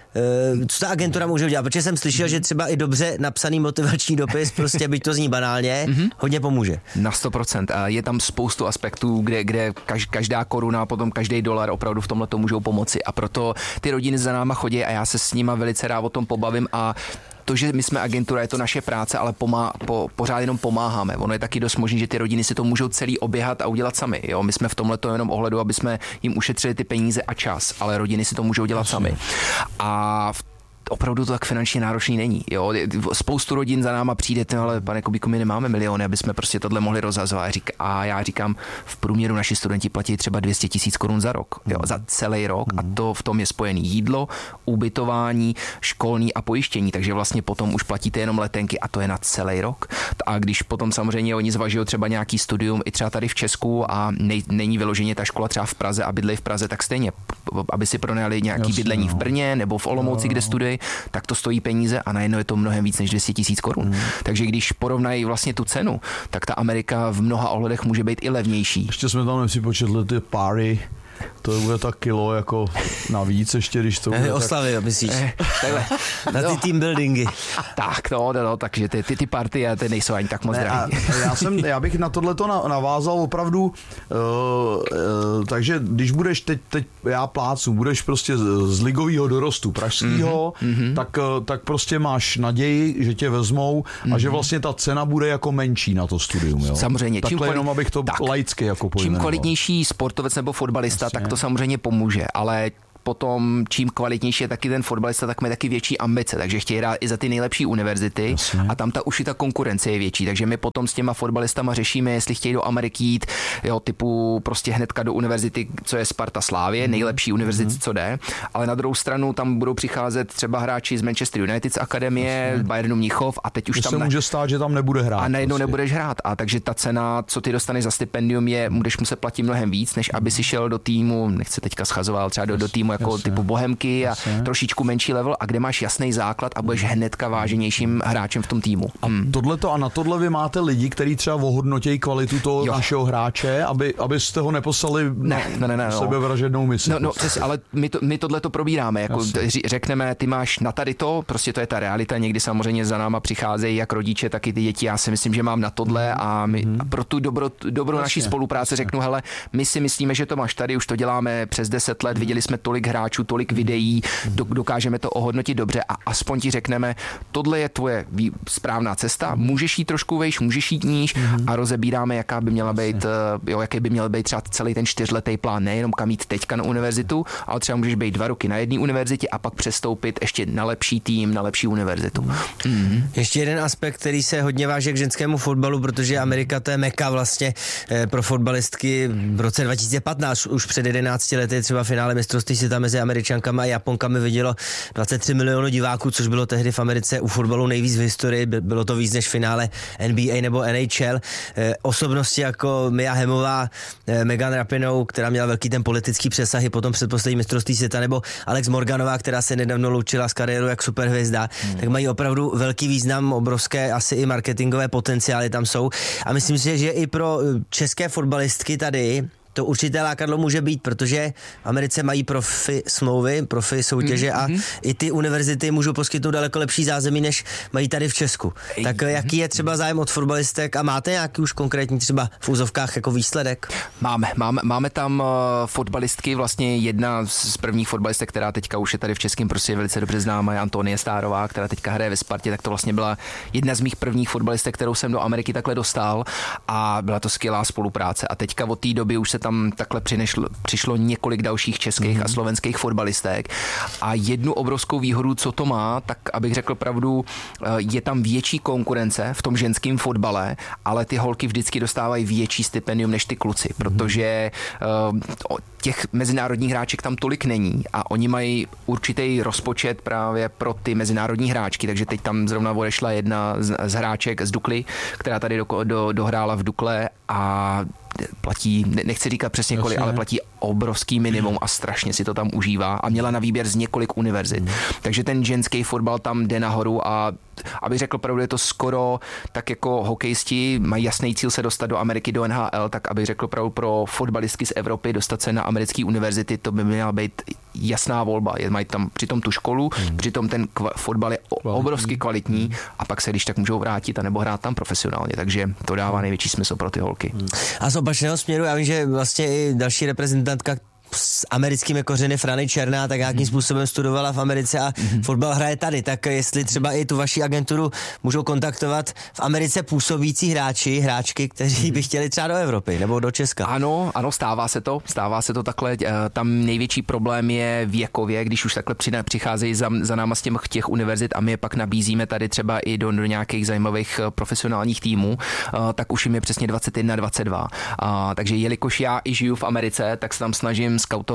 Co ta agentura může udělat? Protože jsem slyšel, že třeba i dobře napsaný motivační dopis, prostě byť to zní banálně, mm-hmm. hodně pomůže. Na sto procent. Je tam spoustu aspektů, kde, kde každá koruna, potom každý dolar opravdu v tomhle to můžou pomoci a proto ty rodiny za náma chodí a já se s nima velice rád o tom pobavím a to, že my jsme agentura, je to naše práce, ale pomá, po, pořád jenom pomáháme. Ono je taky dost možný, že ty rodiny si to můžou celý oběhat a udělat sami. Jo? My jsme v tomhleto jenom ohledu, aby jsme jim ušetřili ty peníze a čas, ale rodiny si to můžou dělat Asi. sami. A v opravdu to tak finančně náročný není. Jo? Spoustu rodin za náma přijde, ale pane Kubíku, my nemáme miliony, aby jsme prostě tohle mohli rozhazovat. A já říkám, v průměru naši studenti platí třeba dvě stě tisíc korun za rok, jo? za celý rok a to v tom je spojený jídlo, ubytování, školní a pojištění, takže vlastně potom už platíte jenom letenky a to je na celý rok. A když potom samozřejmě oni zvažují třeba nějaký studium i třeba tady v Česku a nej, není vyloženě ta škola třeba v Praze a bydlej v Praze, tak stejně, aby si pronajali nějaký Jasně, bydlení no. v Brně nebo v Olomouci, no. kde studují, školy, tak to stojí peníze a najednou je to mnohem víc než dvě stě tisíc korun. Hmm. Takže když porovnají vlastně tu cenu, tak ta Amerika v mnoha ohledech může být i levnější. Ještě jsme tam nepřipočetli ty páry. To bude tak kilo jako navíc ještě, když to bude oslavy, tak... myslíš? Eh, na ty no. team buildingy. Tak, no, no, no takže ty, ty, ty party ty nejsou ani tak moc ne, drahý. Já, jsem, já bych na tohleto navázal opravdu, uh, uh, takže když budeš teď, teď já plácu, budeš prostě z, z ligového dorostu pražského, mm-hmm. tak, uh, tak prostě máš naději, že tě vezmou mm-hmm. a že vlastně ta cena bude jako menší na to studium. Jo? Samozřejmě. Takhle čím jenom, abych to tak, laicky jako pojmenoval. Čím kvalitnější sportovec nebo fotbalista, Jasně. tak to samozřejmě pomůže, ale potom čím kvalitnější je taky ten fotbalista, tak má taky větší ambice, takže chtějí hrát i za ty nejlepší univerzity Jasně. a tam ta už i ta konkurence je větší, takže my potom s těma fotbalistama řešíme, jestli chtějí do Ameriky jít, jo, typu prostě hnedka do univerzity, co je Sparta Slávě, mm. nejlepší univerzity, mm. co jde, ale na druhou stranu tam budou přicházet třeba hráči z Manchester United z akademie, Jasně. Bayernu Mnichov a teď už to tam se ne... může stát, že tam nebude hrát. A najednou prostě. nebudeš hrát a takže ta cena, co ty dostaneš za stipendium je, budeš muset platit mnohem víc, než aby si šel do týmu, nechci teďka schazoval, třeba do, do týmu jako Jasně. typu Bohemky a Jasně. trošičku menší level a kde máš jasný základ a budeš hnedka váženějším hráčem v tom týmu. A tohleto a na tohle vy máte lidi, kteří třeba ohodnotějí kvalitu toho jo. našeho hráče, aby, abyste ho neposlali ne, na ne, ne, ne, sebevražednou misi. No, no přesně, ale my, to, my tohle to probíráme. Jako řekneme, ty máš na tady to, prostě to je ta realita. Někdy samozřejmě za náma přicházejí jak rodiče, tak i ty děti. Já si myslím, že mám na tohle a, my, a pro tu dobro, dobro naší spolupráce řeknu, hele, my si myslíme, že to máš tady, už to děláme přes deset let, viděli jsme tolik hráčů, tolik videí, dokážeme to ohodnotit dobře a aspoň ti řekneme, tohle je tvoje správná cesta, můžeš jít trošku vejš, můžeš jít níž a rozebíráme, jaká by měla být, jo, jaký by měl být třeba celý ten čtyřletý plán, nejenom kam jít teďka na univerzitu, ale třeba můžeš být dva roky na jedné univerzitě a pak přestoupit ještě na lepší tým, na lepší univerzitu. Mm-hmm. Ještě jeden aspekt, který se hodně váže k ženskému fotbalu, protože Amerika to je meka vlastně pro fotbalistky v roce dva tisíce patnáct, už před jedenácti lety třeba finále mistrovství světa mezi Američankama a Japonkami vidělo dvacet tři milionů diváků, což bylo tehdy v Americe u fotbalu nejvíc v historii, bylo to víc než finále N B A nebo N H L. Osobnosti jako Mia Hemmová, Megan Rapinoe, která měla velký ten politický přesahy potom předposlední mistrovství světa, nebo Alex Morganová, která se nedávno loučila s kariérou jak superhvězda, hmm. tak mají opravdu velký význam, obrovské asi i marketingové potenciály tam jsou. A myslím si, že i pro české fotbalistky tady to určité lákadlo může být, protože v Americe mají profi smlouvy, profi soutěže mm-hmm. a i ty univerzity můžou poskytnout daleko lepší zázemí, než mají tady v Česku. Tak mm-hmm. jaký je třeba zájem od fotbalistek a máte nějaký už konkrétní třeba v úzovkách jako výsledek? Máme, máme, máme tam uh, fotbalistky, vlastně jedna z prvních fotbalistek, která teďka už je tady v českém prostě velice dobře známá, je Antonie Stárová, která teďka hraje ve Spartě, tak to vlastně byla jedna z mých prvních fotbalistek, kterou jsem do Ameriky takhle dostal a byla to skvělá spolupráce. A teďka od té doby už se tam takhle přinešlo, přišlo několik dalších českých mm-hmm. a slovenských fotbalistek a jednu obrovskou výhodu, co to má, tak abych řekl pravdu, je tam větší konkurence v tom ženském fotbale, ale ty holky vždycky dostávají větší stipendium než ty kluci, protože uh, těch mezinárodních hráček tam tolik není a oni mají určitý rozpočet právě pro ty mezinárodní hráčky, takže teď tam zrovna odešla jedna z, z hráček z Dukly, která tady do, do, dohrála v Dukle a platí, nechci říkat přesně kolik, Jasně. ale platí obrovský minimum a strašně si to tam užívá a měla na výběr z několik univerzit. Mm. Takže ten ženský fotbal tam jde nahoru a abych řekl pravdu, je to skoro tak jako hokejisti mají jasný cíl se dostat do Ameriky, do N H L, tak abych řekl pravdu pro fotbalistky z Evropy dostat se na americké univerzity, to by měla být jasná volba. Je, mají tam přitom tu školu, mm. přitom ten kva, fotbal je kvalitní. obrovsky kvalitní a pak se když tak můžou vrátit a nebo hrát tam profesionálně, takže to dává největší smysl pro ty holky. Mm. A z opačného směru, já vím, že vlastně i další reprezentantka s americkými kořeny Frany Černá, tak nějakým způsobem studovala v Americe a mm-hmm. fotbal hraje tady, tak jestli třeba i tu vaši agenturu můžou kontaktovat v Americe působící hráči, hráčky, kteří by chtěli třeba do Evropy nebo do Česka. Ano, ano, stává se to, stává se to takhle, tam největší problém je věkově, když už takhle přicházejí za, za náma z těch, těch univerzit a my je pak nabízíme tady třeba i do, do nějakých zajímavých profesionálních týmů, tak už jim je přesně dvacet jedna, dvacet dva. Takže jelikož já i žiju v Americe, tak se tam snažím skautovat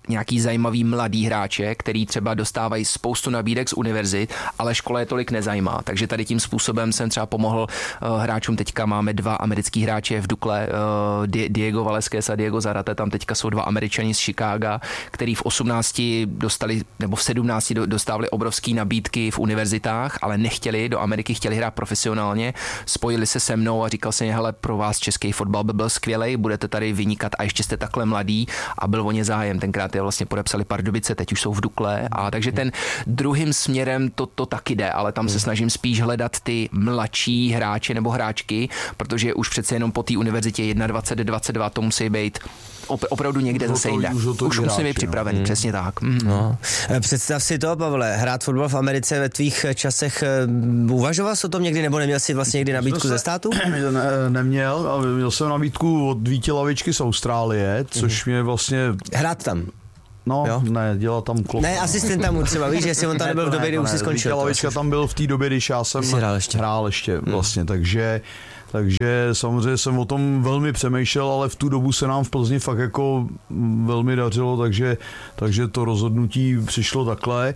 nějaký zajímavý mladý hráče, který třeba dostávají spoustu nabídek z univerzit, ale škola je tolik nezajímá. Takže tady tím způsobem jsem třeba pomohl uh, hráčům. Teďka máme dva americký hráče v Dukle, uh, Diego Valesquez a Diego Zarate, tam teďka jsou dva Američani z Chicaga, který v osmnácti dostali, nebo v sedmnácti dostávali obrovský nabídky v univerzitách, ale nechtěli do Ameriky, chtěli hrát profesionálně, spojili se se mnou a říkal jsem, hele, pro vás český fotbal by byl skvělej, budete tady vynikat a ještě jste takhle mladý a byl o ně zájem. Tenkrát je vlastně podepsali Pardubice, teď už jsou v Dukle a takže ten druhým směrem to, to taky jde, ale tam se snažím spíš hledat ty mladší hráče nebo hráčky, protože už přece jenom po té univerzitě dvacet jedna, dvacet dva to musí být opravdu někde zase jinde. Už, už musí být připravený, no. Přesně tak. Mm. No. Představ si to, Pavle, hrát fotbal v Americe ve tvých časech, uvažoval jsi o tom někdy, nebo neměl jsi vlastně někdy nabídku ze státu? Ne, neměl, ale měl jsem nabídku od Víti Lavičky z Austrálie, což mě vlastně... Hrát tam? No, jo? Ne, dělal tam klop. Ne, asistent tam třeba, víš, jestli on tam nebyl v době, kdy už si skončil. Víti Lavička tam byl v té době, když já jsem hrál ještě, hrál ještě vlastně, hmm. takže... Takže samozřejmě jsem o tom velmi přemýšlel, ale v tu dobu se nám v Plzni fakt jako velmi dařilo, takže, takže to rozhodnutí přišlo takhle.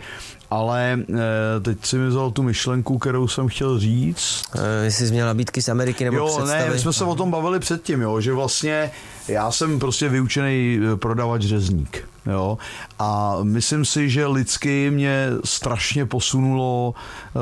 Ale e, teď si mi vzal tu myšlenku, kterou jsem chtěl říct. E, jestli jsi měl nabídky z Ameriky nebo jo, představy? Ne, my jsme se o tom bavili předtím, jo, že vlastně já jsem prostě vyučený prodavač řezník. Jo? A myslím si, že lidsky mě strašně posunulo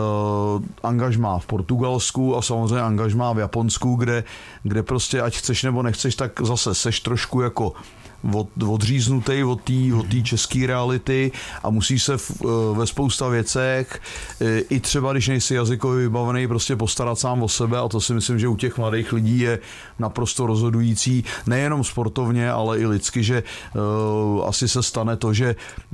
uh, angažmá v Portugalsku a samozřejmě angažmá v Japonsku, kde, kde prostě ať chceš nebo nechceš, tak zase seš trošku jako od, odříznutý od té od té české reality a musí se v, ve spousta věcech, i třeba když nejsi jazykově vybavený, prostě postarat sám o sebe a to si myslím, že u těch mladých lidí je naprosto rozhodující, nejenom sportovně, ale i lidsky, že uh, asi se stane to, že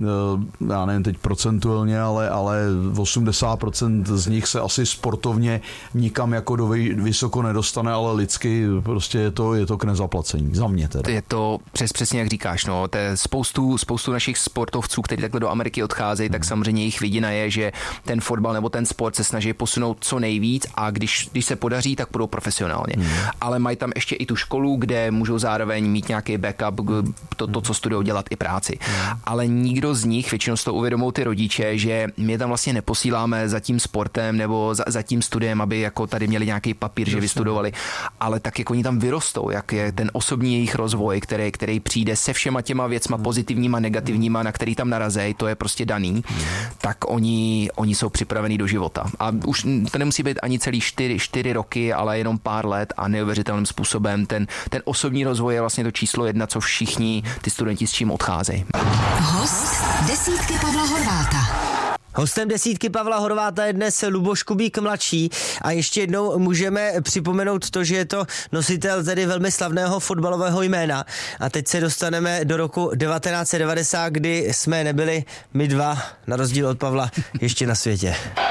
uh, já nevím teď procentuálně, ale, ale osmdesát procent z nich se asi sportovně nikam jako do vysoko nedostane, ale lidsky prostě je to, je to k nezaplacení. Za mě teda. Je to přes přesně jak říkáš, no, to je spoustu, spoustu našich sportovců, kteří takhle do Ameriky odcházejí, tak samozřejmě jejich vidina je, že ten fotbal nebo ten sport se snaží posunout co nejvíc a když, když se podaří, tak budou profesionálně. Hmm. Ale mají tam ještě i tu školu, kde můžou zároveň mít nějaký backup, to, to co studují, dělat i práci. Hmm. Ale nikdo z nich, většinou z toho uvědomou ty rodiče, že my tam vlastně neposíláme za tím sportem nebo za, za tím studiem, aby jako tady měli nějaký papír, že vystudovali, ale tak jak oni tam vyrostou, jak je ten osobní jejich rozvoj, který, který přijde se všema těma věcma pozitivníma, negativníma, na který tam narazej, to je prostě daný, tak oni, oni jsou připravení do života. A už to nemusí být ani celý čtyři, čtyři roky, ale jenom pár let a neuvěřitelným způsobem. Ten, ten osobní rozvoj je vlastně to číslo jedna, co všichni ty studenti s čím odcházejí. Host desítky Pavla Horváta. Hostem desítky Pavla Horváta je dnes Luboš Kubík mladší a ještě jednou můžeme připomenout to, že je to nositel tedy velmi slavného fotbalového jména. A teď se dostaneme do roku devatenáct set devadesát, kdy jsme nebyli my dva, na rozdíl od Pavla, ještě na světě.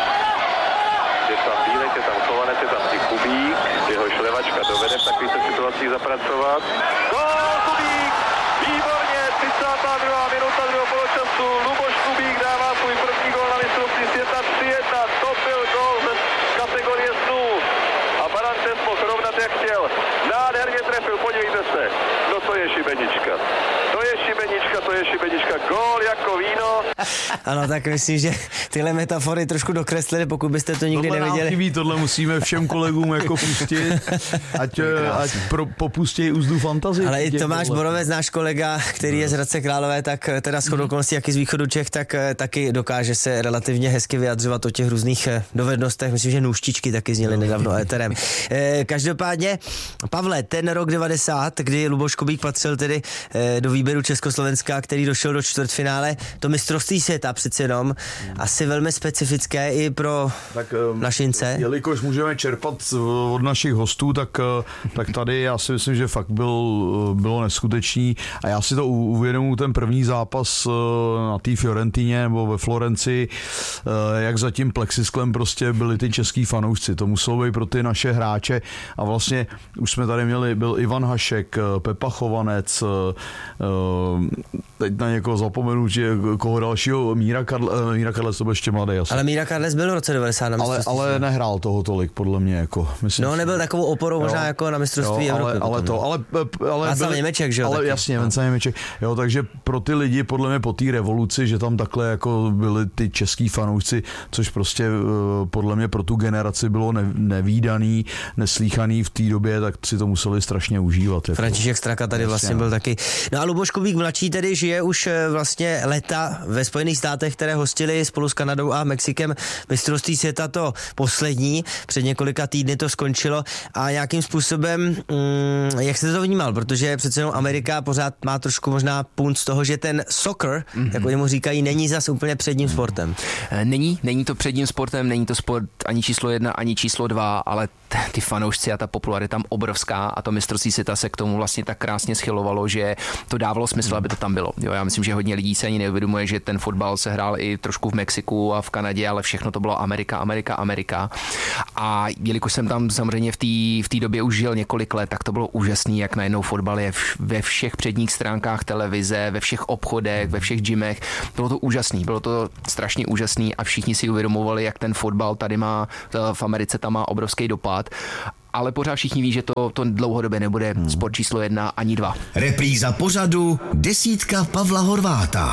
Je tam Bílek, je tam Chovanec, je tam i Kubík, jehož levačka dovede v takovýchto situacích zapracovat. Gól Kubík! Výborně! třicátá druhá minuta druhého poločasu. Luboš Kubík dává svůj první gól na mistrovství světa tři jedna. To byl gól z kategorie snů. A Barančes mohl rovnat jak chtěl. Nádherně trefil, podívejte se. No to je šibenička. To je šibenička, to je šibenička. Gól jako víno. Ano, tak myslím, že tyhle metafory trošku dokreslily, pokud byste to nikdy tohle neviděli. Chybí, tohle musíme všem kolegům jako pustit, ať, ať pro, popustějí úzdu fantazii. Ale i Tomáš Borovec, náš kolega, který je z Hradce Králové, tak teda shodou okolností, jak i z východu Čech, tak taky dokáže se relativně hezky vyjadřovat o těch různých dovednostech. Myslím, že nůštičky taky zněly nedávno éterem. Každopádně, Pavle, ten rok devadesát, kdy Luboš Kubík patřil tedy do výběru Československa, který došel do čtvrtfinále, to mistrovství světa přece jenom, asi velmi specifické i pro tak, našince. Jelikož můžeme čerpat od našich hostů, tak, tak tady já si myslím, že fakt byl, bylo neskutečný a já si to uvědomuji, ten první zápas na té Fiorentině nebo ve Florencii, jak za tím plexisklem prostě byli ty český fanoušci. To muselo být pro ty naše hráče a vlastně už jsme tady měli, byl Ivan Hašek, Pepa Chovanec, teď na někoho zapomenu, že koho další dalšího Míra Karle, Míra Karles to byl ještě mladý asi. Ale Míra Karles byl v roce devadesát na ale, ale nehrál toho tolik, podle mě. Jako, myslím, no, nebyl takovou oporou jo. možná jako na mistrovství jo, Evropy. Ale, ale to, ale... ale Václav Němeček, že jo? Ale taky. Jasně, Václav Němeček. Jo, takže pro ty lidi, podle mě po té revoluci, že tam takhle jako byli ty český fanoušci, což prostě podle mě pro tu generaci bylo ne, nevídaný, neslíchaný v té době, tak si to museli strašně užívat. Jako. František Straka tady vlastně byl taky. No a Luboš Kubík mladší tedy žije už vlastně léta ve Spojených státech, které hostili spolu s Kanadou a Mexikem mistrovství světa to poslední. Před několika týdny to skončilo a nějakým způsobem, mm, jak jste to vnímal? Protože přece jenom Amerika pořád má trošku možná punt z toho, že ten soccer, mm-hmm. jak oni mu říkají, není zas úplně předním sportem. Není, není to předním sportem, není to sport ani číslo jedna, ani číslo dva, ale t- ty fanoušci a ta popularita tam obrovská a to mistrovství světa se k tomu vlastně tak krásně schylovalo, že to dávalo smysl, aby to tam bylo. Jo, já myslím, že hodně lidí se ani neuvědomuje, že ten fotbal se hrál i trošku v Mexiku a v Kanadě, ale všechno to bylo Amerika, Amerika, Amerika. A jelikož jsem tam samozřejmě v té v té době už žil několik let, tak to bylo úžasný, jak najednou fotbal je v, ve všech předních stránkách televize, ve všech obchodech, ve všech gymech. Bylo to úžasný, bylo to strašně úžasný a všichni si uvědomovali, jak ten fotbal tady má, v Americe tam má obrovský dopad. Ale pořád všichni ví, že to, to dlouhodobě nebude hmm. sport číslo jedna ani dva. Repríza pořadu Desítka Pavla Horváta.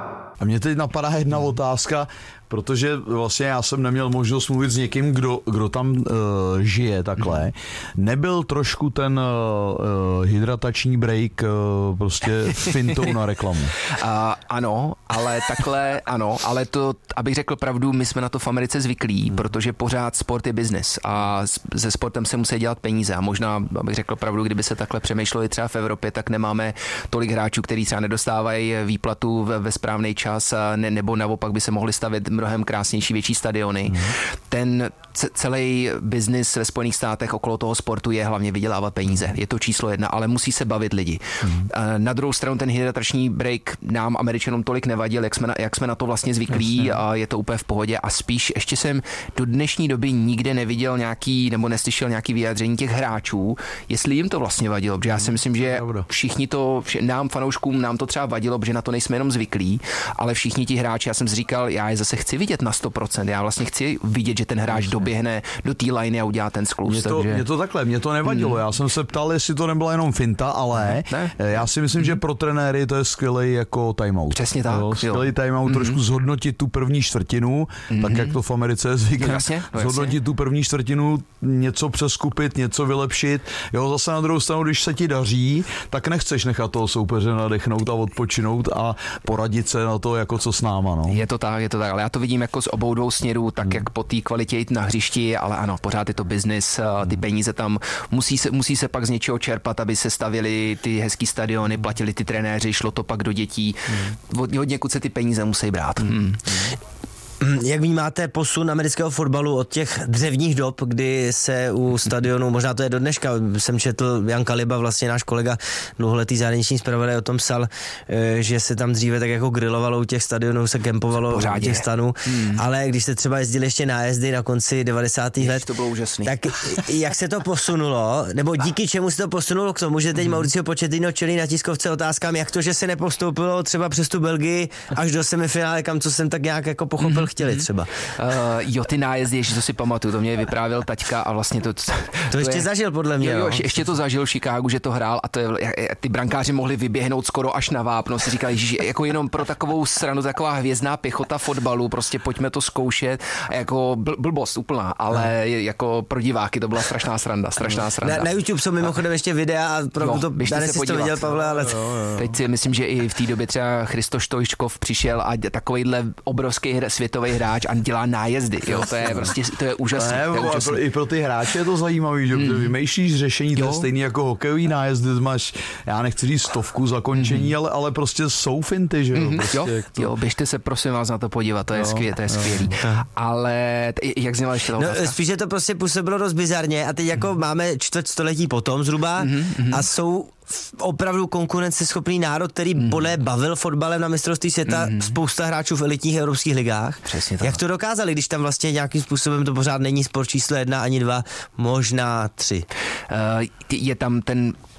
A mě teď napadá jedna otázka, protože vlastně já jsem neměl možnost mluvit s někým, kdo, kdo tam uh, žije takhle. Nebyl trošku ten uh, hydratační break uh, prostě fintou na reklamu? Uh, ano, ale takhle, ano, ale to, abych řekl pravdu, my jsme na to v Americe zvyklí, protože pořád sport je business a se sportem se musí dělat peníze a možná, abych řekl pravdu, kdyby se takhle přemýšlelo i třeba v Evropě, tak nemáme tolik hráčů, kteří třeba nedostávají výplatu ve, ve správný čas ne, nebo naopak by se mohli stavět mnohem krásnější, větší stadiony. Mm. Ten c- celý biznis ve Spojených státech okolo toho sportu je hlavně vydělávat peníze. Je to číslo jedna, ale musí se bavit lidi. Mm. Na druhou stranu ten hydratační break nám Američanům tolik nevadil, jak jsme na, jak jsme na to vlastně zvyklí. Jasně. A je to úplně v pohodě a spíš ještě jsem do dnešní doby nikde neviděl nějaký nebo neslyšel nějaký vyjádření těch hráčů, jestli jim to vlastně vadilo, protože já si myslím, že všichni to, nám fanouškům nám to třeba vadilo, protože na to nejsme jenom zvyklí, ale všichni ti hráči, já jsem si říkal, já je zase chci vidět na sto procent. Já vlastně chci vidět, že ten hráč Jasně. doběhne do té liney a udělá ten skluz. Mě to, takže... mě to takhle, mě to nevadilo. Hmm. Já jsem se ptal, jestli to nebyla jenom finta, ale ne? já si myslím, hmm. že pro trenéry to je skvělý jako timeout. Přesně tak. Jo, skvělý timeout, hmm. trošku zhodnotit tu první čtvrtinu, hmm. tak jak to v Americe je zvyklé. Jasně, no zhodnotit jasně. tu první čtvrtinu, něco přeskupit, něco vylepšit. Jo, zase na druhou stranu, když se ti daří, tak nechceš nechat toho soupeře nadechnout a odpočinout a poradit se na to, jako co s náma. No. Je to tak, je to tak, ale já to vidím jako z obou dvou směrů, tak hmm. jak po té kvalitě jít na hřišti, ale ano, pořád je to biznis, ty peníze tam musí se, musí se pak z něčeho čerpat, aby se stavěly ty hezký stadiony, platili ty trenéři, šlo to pak do dětí. Hmm. Od někud se ty peníze musí brát. Hmm. Jak vnímáte posun amerického fotbalu od těch dřevních dob, kdy se u stadionu, možná to je do dneška, jsem četl, Jan Kaliba, vlastně náš kolega, dlouholetý zahraniční zpravodaj, o tom psal, že se tam dříve tak jako grilovalo u těch stadionů, se kempovalo u těch stanů, hmm. ale když jste třeba jezdili ještě nájezdy na konci devadesátých let, to bylo úžasný. Tak jak se to posunulo, nebo díky čemu se to posunulo k tomu, že teď hmm. Mauricio Pochettino čelí na tiskovce otázkám, jak to, že se nepostoupilo třeba přes tu Belgii až do semifinále, kam co jsem tak nějak jako pochopil, chtěli třeba. Uh, jo, ty nájezdy, ještě to si pamatuju, to mě vyprávěl taťka a vlastně to... To, to, to ještě je, zažil podle mě. Jo, jo, ještě to zažil v Chicagu, že to hrál a to je, ty brankáři mohli vyběhnout skoro až na vápno, si říkali, že jako jenom pro takovou stranu, taková hvězdná pěchota fotbalu, prostě pojďme to zkoušet, a jako bl- blbost úplná, ale no. jako pro diváky to byla strašná sranda, strašná sranda. Na, na YouTube jsou mimochodem ještě videa a opravdu to, dnes jsi to viděl, Pavle, ale... Jo, jo. Teď si myslím, že i v té době třeba Christo Stoičkov přišel a takovejhle obrovský hra, světový hráč a dělá nájezdy, jo, to je prostě, to je úžasné. Ne, to je úžasný. I pro ty hráče je to zajímavý, že mm. vymýšlíš řešení, to je stejný jako hokejový nájezdy, máš, já nechci říct stovku zakončení, mm. ale, ale prostě jsou finty, že jo. Mm. Prostě jo, to... jo, běžte se prosím vás na to podívat, to je, skvělý, to je skvělý. Ale t- jak zněla ještě ta otázka? No, spíš, že to prostě působilo dost bizarně a teď jako mm. máme čtvrt století potom zhruba mm. a jsou opravdu konkurenceschopný národ, který mm. podle bavil fotbalem na mistrovství světa mm. spousta hráčů v elitních evropských ligách. Přesně tak. Jak to dokázali, když tam vlastně nějakým způsobem to pořád není sport číslo jedna ani dva, možná tři? Uh, je tam ten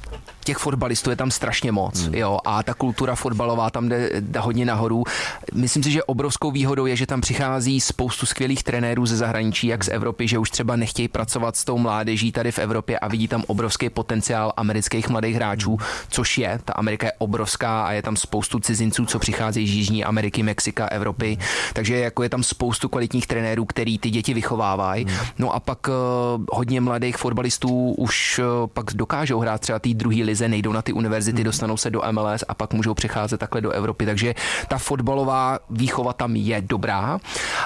těch fotbalistů je tam strašně moc, hmm. jo, a ta kultura fotbalová tam jde, jde hodně nahoru. Myslím si, že obrovskou výhodou je, že tam přichází spoustu skvělých trenérů ze zahraničí, jak z Evropy, že už třeba nechtějí pracovat s tou mládeží tady v Evropě a vidí tam obrovský potenciál amerických mladých hráčů, hmm. což je, ta Amerika je obrovská a je tam spoustu cizinců, co přicházejí z Jižní Ameriky, Mexika, Evropy, takže jako je tam spoustu kvalitních trenérů, který ty děti vychovávají. Hmm. No a pak uh, hodně mladých fotbalistů už uh, pak dokážou hrát třeba té druhé lize, nejdou na ty univerzity, hmm. dostanou se do M L S a pak můžou přecházet takhle do Evropy. Takže ta fotbalová výchova tam je dobrá.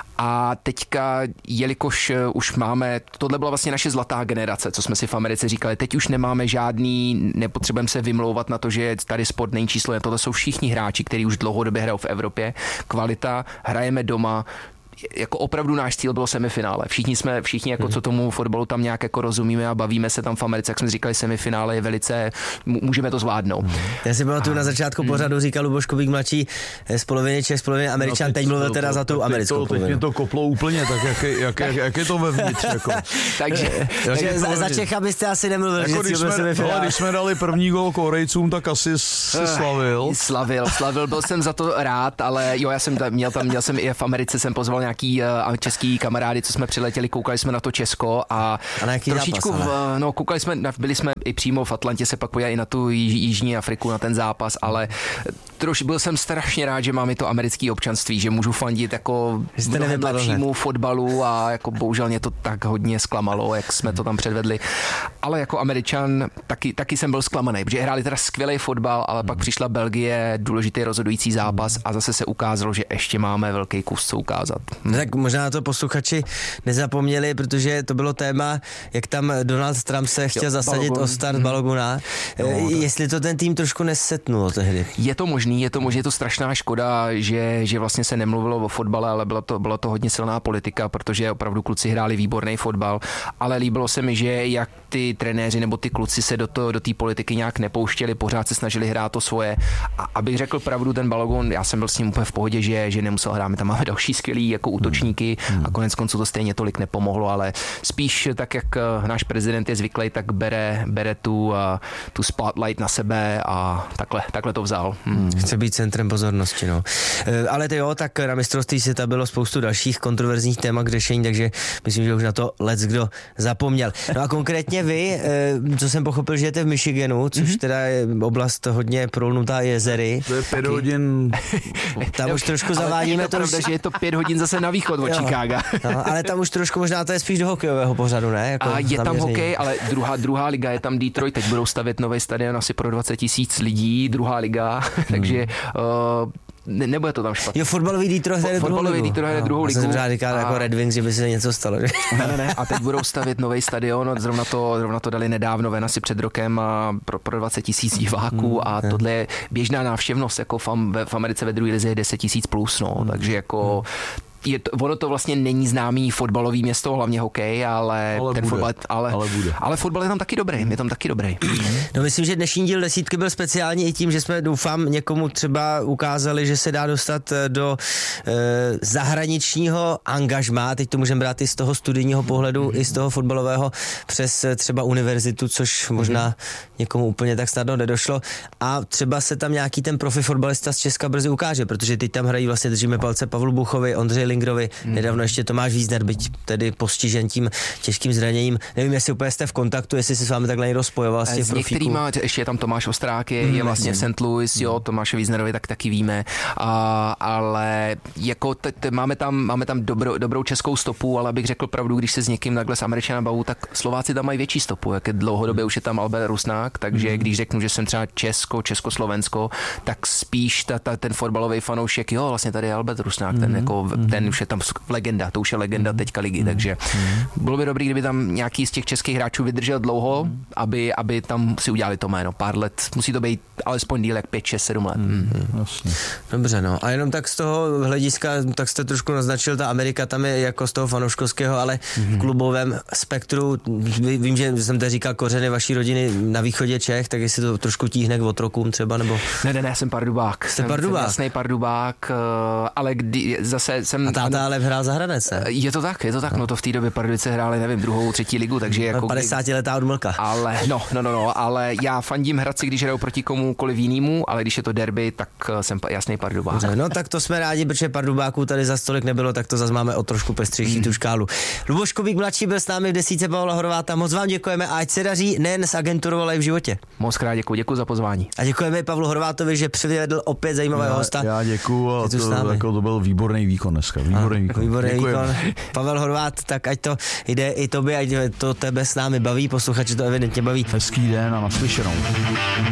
A teďka, jelikož už máme, tohle byla vlastně naše zlatá generace, co jsme si v Americe říkali, teď už nemáme žádný, nepotřebujeme se vymlouvat na to, že tady sport není číslo, tohle jsou všichni hráči, kteří už dlouhodobě hrajou v Evropě. Kvalita, hrajeme doma, jako opravdu náš cíl bylo semifinále. Všichni jsme, všichni jako co tomu fotbalu tam nějak jako rozumíme a bavíme se tam v Americe, jak jsme říkali, semifinále je velice, můžeme to zvládnout. Já si pamatuju, na začátku pořadu říkal Luboš Kubík mladší z poloviny Čech, z poloviny Američan, no teď, teď mluvil teda to, za tu americkou to, polovinu. Teď mě to koplo úplně, tak jak, jak, jak, jak je to vevnitř, jako. takže takže za, za Čecha byste asi nemluvil, jako že když jsme, no, když jsme dali první gol Korejcům, tak asi si slavil. Slavil, slavil, byl jsem za to rád, ale jo, já jsem tam, měl tam, měl jsem i v Americe, jsem pozval nějaký uh, český kamarády, co jsme přiletěli, koukali jsme na to Česko a, a na trošičku, zápas, v, no koukali jsme, byli jsme i přímo v Atlantě, se pak podívali i na tu Jižní Afriku, na ten zápas, ale troš, byl jsem strašně rád, že mám i to americké občanství, že můžu fandit jako mnohem lepšímu fotbalu a jako bohužel mě to tak hodně zklamalo, jak jsme to tam předvedli. Ale jako Američan taky, taky jsem byl zklamaný, protože hráli teda skvělý fotbal, ale pak přišla Belgie, důležitý rozhodující zápas a zase se ukázalo, že ještě máme velký kus co ukázat. Hm. Tak možná to posluchači nezapomněli, protože to bylo téma, jak tam Donald Trump se chtěl jo, zasadit Balogun. o start hmm. Baloguna. Jo, to... Jestli to ten tým trošku nesetnulo tehdy. Je to možný, je to možný, je to strašná škoda, že, že vlastně se nemluvilo o fotbale, ale byla to, byla to hodně silná politika, protože opravdu kluci hráli výborný fotbal, ale líbilo se mi, že jak ty trenéři nebo ty kluci se do té do politiky nějak nepouštěli, pořád se snažili hrát to svoje. A abych řekl pravdu, ten Balogun, já jsem byl s ním úplně v pohodě, že, že nemusel hrát, my tam máme další skvělý jako útočníky hmm. a konec konců to stejně tolik nepomohlo, ale spíš tak, jak náš prezident je zvyklý, tak bere, bere tu, uh, tu spotlight na sebe a takhle, takhle to vzal. Hmm. Chce být centrem pozornosti, no. E, ale to jo, tak na mistrovství světa bylo spoustu dalších kontroverzních témat k řešení, takže myslím, že už na to lec kdo zapomněl. No a konkrétně vy, e, co jsem pochopil, že žijete v Michiganu, což mm-hmm. teda je oblast hodně prolnutá jezery. To je pět hodin. Tam už trošku zavádíme. Je to pravda, už... že je to pět hodin zase na východ od Chicaga. No, ale tam už trošku možná to je spíš do hokejového pořadu, ne? Jako a je tam zaměření. hokej, ale druhá, druhá liga je tam Detroit, teď budou stavět nový stadion asi pro dvacet tisíc lidí, druhá liga, hmm. takže uh, ne, nebude to tam špatně. Jo, fotbalový Detroit hraje druhou ligu. Detroit hraje druhou ligu. Já jsem říkal a... jako Red Wings, že by se něco stalo. Že? Ne, ne, ne. A teď budou stavět nový stadion, zrovna to, zrovna to dali nedávno ven asi před rokem a pro, pro dvacet tisíc diváků hmm, a ne. Tohle je běžná návštěvnost, jako v, v Americe ve druhé lize je deset tisíc plus, no, hmm. takže jako... Hmm. Je to, ono to vlastně není známý fotbalový město, hlavně hokej, ale, ale ten bude, fotbal, ale, ale, bude. ale fotbal je tam taky dobrý, je tam taky dobrý. No myslím, že dnešní díl desítky byl speciální i tím, že jsme doufám někomu třeba ukázali, že se dá dostat do e, zahraničního angažmá, teď to můžeme brát i z toho studijního pohledu, mm-hmm. i z toho fotbalového přes třeba univerzitu, což možná mm-hmm. někomu úplně tak snadno nedošlo a třeba se tam nějaký ten profi fotbalista z Česka brzy ukáže, protože teď tam hrají vlastně, držíme palce Pavlu Buchovi, Ondřeji Lingrovi, hmm. nedávno ještě Tomáš Vízner, byť tedy postižen tím těžkým zraněním. Nevím, jestli úplně jste v kontaktu, jestli se s vámi takhle někdo spojoval z těch s některýma, ještě je tam Tomáš Ostrák, je, hmm, je vlastně v Saint Louis, jo, Tomáše Víznerovi tak taky víme, a, ale jako t, t, máme tam, máme tam dobro, dobrou českou stopu, ale abych řekl pravdu, když se s někým takhle s Američana bavu, tak Slováci tam mají větší stopu, jak je dlouhodobě už je tam Albert Rusnák, takže hmm. když řeknu, že jsem třeba Česko, Československo, tak spíš ta, ta, ten fotbalový fanoušek, jo, vlastně tady je Albert Rusnák, ten jako ten už je tam legenda, to už je legenda teďka ligy, mm. takže mm. bylo by dobrý, kdyby tam nějaký z těch českých hráčů vydržel dlouho, mm. aby, aby tam si udělali to jméno. Pár let, musí to být alespoň díl jak pět, šest, sedm let. Mm. Jasně. Dobře, no. A jenom tak z toho hlediska, tak jste trošku naznačil, ta Amerika tam je jako z toho fanouškovského, ale v klubovém spektru, vím, že jsem tady říkal kořeny vaší rodiny na východě Čech, tak jestli to trošku tíhne k otrokům třeba, nebo... Ne, ne, ne, jsem pardubák. Jste pardubák? Jsem jasný pardubák, ale kdy, zase jsem... A táta ale hrál za Hradec, ne? Je to tak, je to tak, no, no to v té době Pardubice hráli, nevím, druhou, třetí ligu, takže jako... padesátiletá odmlka. Ale, no, no, no, no, ale já fandím Hradci, když hrajou proti komukoliv jinému, ale když je to derby, tak jsem jasný pardubák. No tak to jsme rádi, protože pardubáků tady za stolik nebylo, tak to zase máme o trošku pestřejší mm. tu škálu. Luboš Kubík mladší byl s námi v desítce Pavla Horváta. Moc vám děkujeme a ať se daří nejen s agenturou, ale i v životě. Moc krát děkuji, děkuji za pozvání. A děkujeme i Pavlu Horvátovi, že přivedl opět zajímavého já, hosta. Já děkuji a to, jako to byl výborný výkon dneska. Výborný a, výkon. Výborný výkon. Pavel Horvát, tak ať to jde i tobě, ať to tebe s námi baví, posluchači to evidentně baví. Hezký den a naslyšenou.